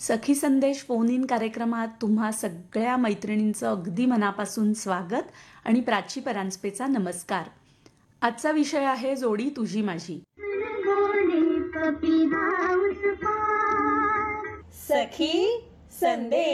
सखी संदेश phone in कार्यक्रमात तुम्हा सगळ्या मैत्रिणींचं अगदी मनापासून स्वागत आणि प्राची परांजपेचा नमस्कार. आजचा विषय आहे जोडी तुझी माझी. सखी संदेश.